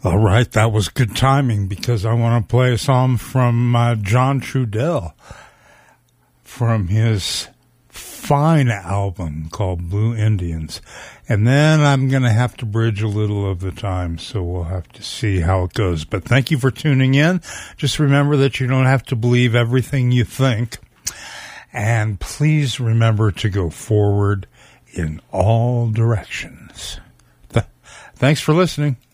All right, that was good timing because I want to play a song from John Trudell from his fine album called Blue Indians. And then I'm going to have to bridge a little of the time, so we'll have to see how it goes. But thank you for tuning in. Just remember that you don't have to believe everything you think. And please remember to go forward in all directions. Thanks for listening.